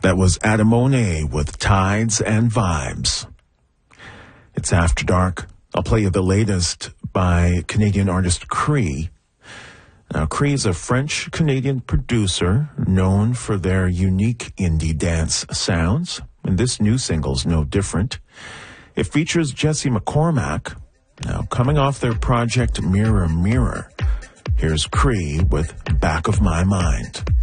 That was Adamone with Tides and Vibes. It's After Dark. I'll play you the latest by Canadian artist Cree. Now, Cree is a French-Canadian producer known for their unique indie dance sounds, and this new single's no different. It features Jesse McCormack. Now, coming off their project Mirror Mirror, here's Cree with Back of My Mind.